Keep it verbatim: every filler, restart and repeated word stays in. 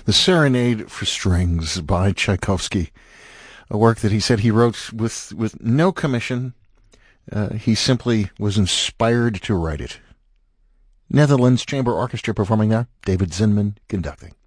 The Serenade for Strings by Tchaikovsky, a work that he said he wrote with, with no commission. Uh, he simply was inspired to write it. Netherlands Chamber Orchestra performing now, David Zinman conducting.